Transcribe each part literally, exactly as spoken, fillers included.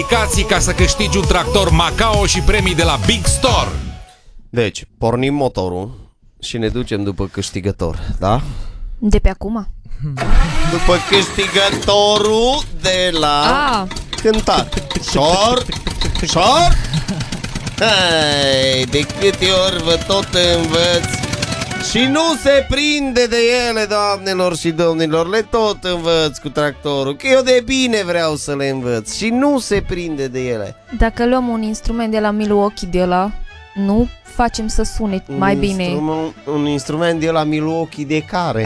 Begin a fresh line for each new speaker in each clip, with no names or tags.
Dedicații ca să câștigi un tractor Macao și premii de la Big Store.
Deci, pornim motorul și ne ducem după câștigător, da?
De pe acum?
După câștigătorul de la
Ah.
cântat. Șor, șor. Hai, de câte ori vă tot învăț și nu se prinde de ele, doamnelor și domnilor. Le tot învăț cu tractorul, că eu de bine vreau să le învăț și nu se prinde de ele.
Dacă luăm un instrument de la Milwaukee de la, nu facem să sune
un
mai bine.
Instrument, un instrument de la Milwaukee de care?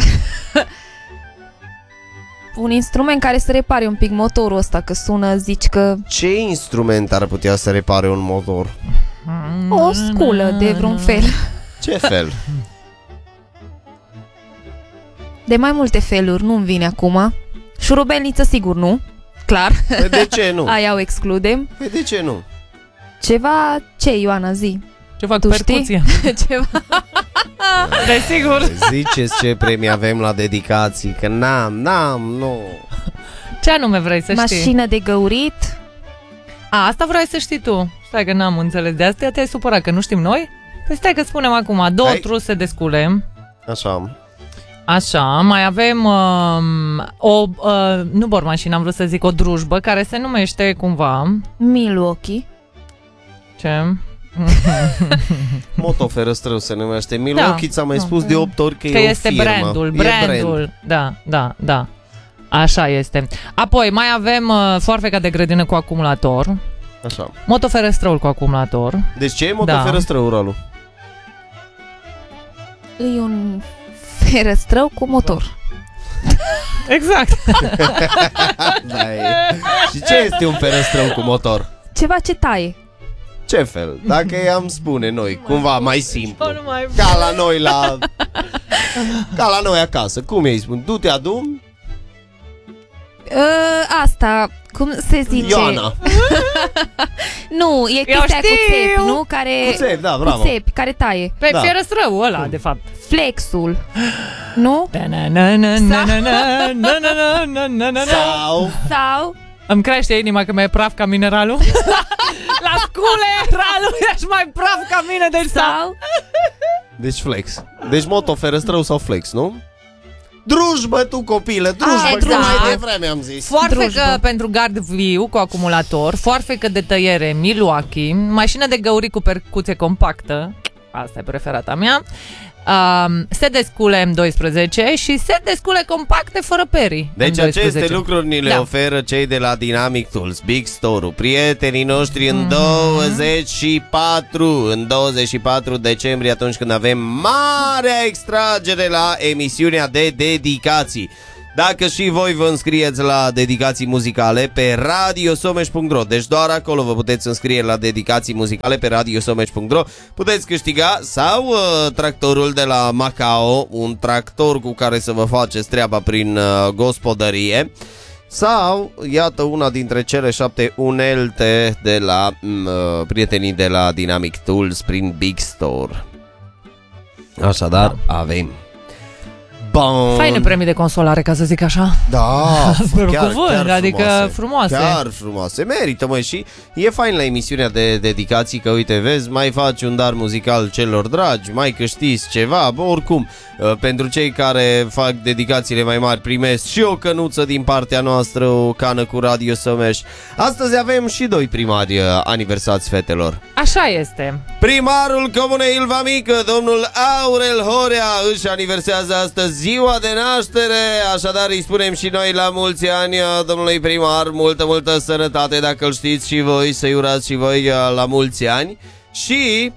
Un instrument care să repare un pic motorul ăsta, că sună, zici că...
Ce instrument ar putea să repare un motor?
O sculă de vreun fel.
Ce fel?
De mai multe feluri, nu-mi vine acum. Șurubelniță sigur nu, clar.
Păi de ce nu?
Aia o excludem.
Păi de ce nu?
Ceva, ce, Ioana, zi?
Ceva
Tu
cu
știi?
percuție.
Ceva.
Desigur.
Ziceți ce premii avem la dedicații, că n-am, n-am, nu.
Ce anume vrei să știi?
Mașină de găurit.
A, asta vrei să știi tu. Stai că n-am înțeles. De asta te-ai supărat că nu știm noi? Păi stai că spunem acum. Două
Hai.
truse de scule.
Așa.
Așa, mai avem uh, o, uh, nu bormașină, am vrut să zic o drujbă, care se numește cumva...
Milwaukee.
Ce?
Motoferăstrău se numește Milwaukee, ți-am mai
Da.
spus de opt ori că,
Că
e
este
o firmă.
brandul,
E
brandul.
brand.
Da, da, da. Așa este. Apoi mai avem uh, foarfeca de grădină cu acumulator,
Așa.
motoferăstrăul cu acumulator.
Deci ce e motoferăstrău, Ralu?
E un ferăstrău cu motor.
Exact.
Da, e. Și ce este un ferăstrău cu motor?
Ceva ce taie.
Ce fel? Dacă i-am spune noi, cumva mai simplu.
Nu mai...
Ca la noi la... Ca la noi acasă. Cum îi spun? Du-te adum,
Uh, asta, cum se zice?
Ioana.
Nu, e
Eu
chestia cu
știu!
țepi, nu? Care...
Cu țepi, da, bravo.
Cu țepi, care taie.
Pe
Da.
ferăstrăul ăla, de fapt.
Flexul. Nu?
Sau...
Sau...
Îmi crește inima că mai e praf ca mineralul. La scule, Ralu, ești mai praf ca mine, deci sau...
Sau...
Deci flex. Deci motoferăstrău sau flex, nu? Drujbă tu, copilă, drujbă,
Ah,
că
exact.
mai devreme am zis.
Foarfecă
Drujbă.
pentru gard viu cu acumulator, foarfecă de tăiere Milwaukee, mașină de găuri cu percuție compactă, asta e preferata mea, um, set de scule M doisprezece și set de scule compacte fără perii.
Deci
M doisprezece.
aceste lucruri ni le
Da.
oferă cei de la Dynamic Tools, Big Store-ul, prietenii noștri în douăzeci și patru, în douăzeci și patru decembrie, atunci când avem marea extragere la emisiunea de dedicații. Dacă și voi vă înscrieți la dedicații muzicale pe radiosomeș punct ro, deci doar acolo vă puteți înscrie la dedicații muzicale pe radiosomeș punct ro, puteți câștiga sau uh, tractorul de la Macao, un tractor cu care să vă faceți treaba prin uh, gospodărie, sau, iată, una dintre cele șapte unelte de la uh, prietenii de la Dynamic Tools prin Big Store. Așadar, avem. Bun.
Faine premii de consolare, ca să zic așa.
Da,
Pe
chiar,
cuvânt,
chiar
adică frumoase.
Chiar frumoase, merită, măi, și e fain la emisiunea de dedicații că, uite, vezi, mai faci un dar muzical celor dragi, mai câștiți ceva, bă, oricum, pentru cei care fac dedicațiile mai mari primesc și o cănuță din partea noastră, o cană cu Radio Someș. Astăzi avem și doi primari aniversați, fetelor.
Așa este.
Primarul Comunei Ilva Mică, domnul Aurel Horea, își aniversează astăzi ziua de naștere, așadar îi spunem și noi la mulți ani domnului primar, multă, multă sănătate, dacă îl știți și voi, să-i urați și voi la mulți ani. Și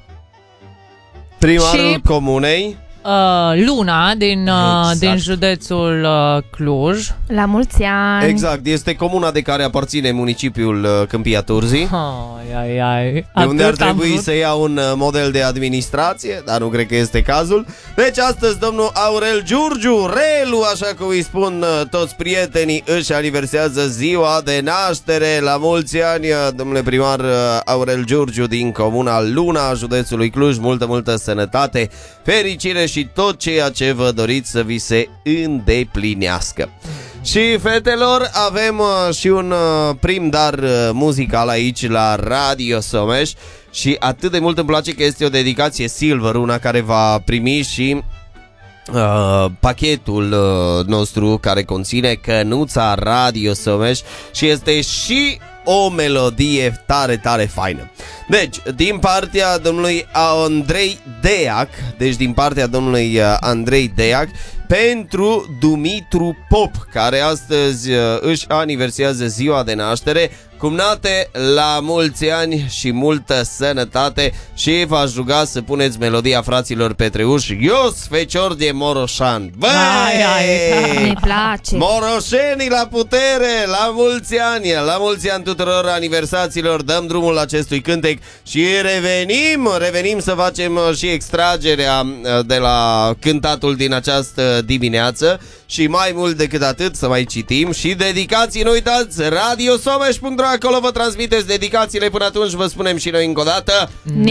primarul
Și-
Comunei,
Uh, Luna din, uh,
Exact.
din județul uh, Cluj.
La mulți ani.
exact, este comuna de care aparține municipiul uh, Câmpia Turzii,
Ai, ai, ai.
de unde ar
Atât am
trebui
vrut.
să ia un uh, model de administrație, dar nu cred că este cazul. Deci astăzi domnul Aurel Giurgiu, Relu, așa cum îi spun uh, toți prietenii, își aniversează ziua de naștere. La mulți ani, uh, domnule primar uh, Aurel Giurgiu din comuna Luna, județului Cluj, multă, multă sănătate, fericire și tot ceea ce vă doriți să vi se îndeplinească. Și fetelor, avem uh, și un uh, prim dar uh, muzical aici la Radio Someș. Și atât de mult îmi place că este o dedicație Silver, una care va primi și uh, pachetul uh, nostru care conține cănuța Radio Someș. Și este și o melodie tare, tare faină. Deci, din partea domnului Andrei Deac, deci din partea domnului Andrei Deac, pentru Dumitru Pop, care astăzi își aniversează ziua de naștere. Cumnate, la mulți ani și multă sănătate. Și v-aș ruga să puneți melodia fraților Petreuși, Ios Fecior de Moroșan. Băi!
Ne place.
Moroșenii la putere, la mulți ani, la mulți ani tuturor aniversaților. Dăm drumul acestui cântec și revenim, revenim să facem și extragerea de la cântatul din această dimineață. Și mai mult decât atât, să mai citim și dedicații, nu uitați, radio someș punct ro, acolo vă transmiteți dedicațiile. Până atunci vă spunem și noi încă o dată